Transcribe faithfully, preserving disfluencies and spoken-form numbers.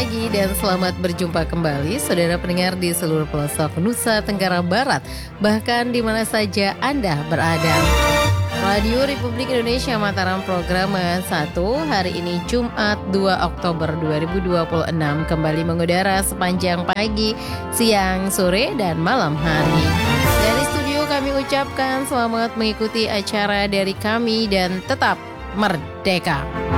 pagi dan selamat berjumpa kembali saudara pendengar di seluruh pelosok Nusa Tenggara Barat, bahkan di mana saja Anda berada. Radio Republik Indonesia Mataram program satu hari ini Jumat dua Oktober dua ribu dua puluh enam kembali mengudara sepanjang pagi, siang, sore, dan malam hari. Dari studio kami ucapkan selamat mengikuti acara dari kami dan tetap merdeka.